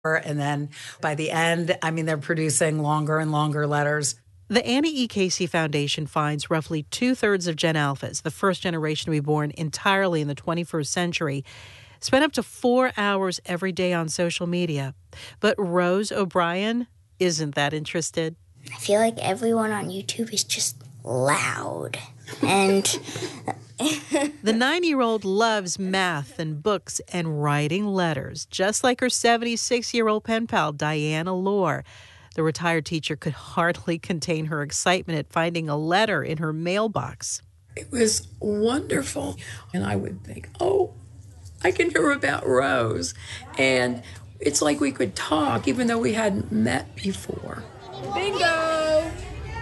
And then by the end, I mean, they're producing longer and longer letters. The Annie E. Casey Foundation finds roughly 2/3 of Gen Alphas, the first generation to be born entirely in the 21st century, spend up to 4 hours every day on social media. But Rose O'Brien isn't that interested. I feel like everyone on YouTube is just loud. And the 9-year-old loves math and books and writing letters, just like her 76-year-old pen pal, Diana Lohr. The retired teacher could hardly contain her excitement at finding a letter in her mailbox. It was wonderful. And I would think, oh, I can hear about Rose. And it's like we could talk even though we hadn't met before. Bingo!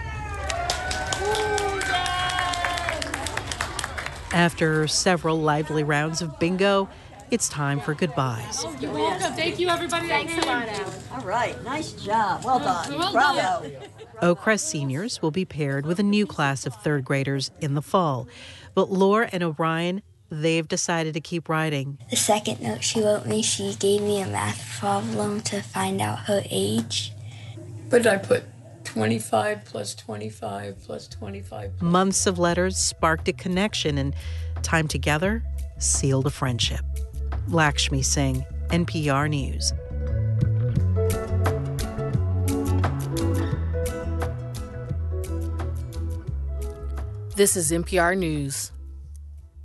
After several lively rounds of bingo, it's time for goodbyes. You're welcome. Thank you, everybody. Thanks a lot, Al. All right. Nice job. Well done. Well Bravo. done. Oakcrest seniors will be paired with a new class of third graders in the fall. But Lohr and O'Brien, they've decided to keep writing. The second note she wrote me, she gave me a math problem to find out her age. But I put 25 plus 25 plus 25. Plus. Months of letters sparked a connection, and time together sealed a friendship. Lakshmi Singh, NPR News. This is NPR News.